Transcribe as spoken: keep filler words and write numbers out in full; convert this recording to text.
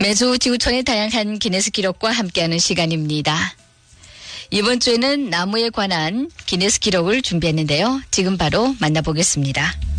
매주 지구촌의 다양한 기네스 기록과 함께하는 시간입니다. 이번 주에는 나무에 관한 기네스 기록을 준비했는데요. 지금 바로 만나보겠습니다.